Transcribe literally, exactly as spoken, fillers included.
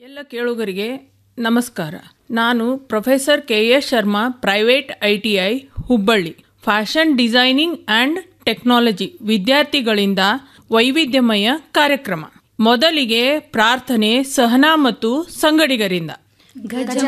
ಎಲ್ಲ ಕೇಳುಗರಿಗೆ ನಮಸ್ಕಾರ. ನಾನು professor K S Sharma, private I T I Hubballi. Fashion designing and technology ವಿದ್ಯಾರ್ಥಿಗಳಿಂದ ವೈವಿಧ್ಯಮಯ ಕಾರ್ಯಕ್ರಮ. ಮೊದಲಿಗೆ ಪ್ರಾರ್ಥನೆ ಸಹನಾ ಮತ್ತು ಸಂಗಡಿಗರಿಂದ. ಗಜ